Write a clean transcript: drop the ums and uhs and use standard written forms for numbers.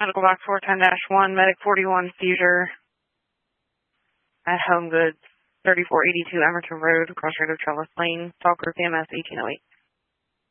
Medical box 410-1, medic 41 seizure at Home Goods, 3482 Emerson Road, cross road of Trellis Lane, Stalker CMS 1808.